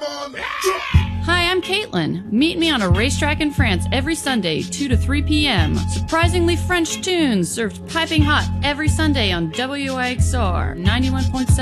Hi, I'm Caitlin. Meet me on a racetrack in France every Sunday, 2 to 3 p.m. Surprisingly French tunes served piping hot every Sunday on WIXR 91.7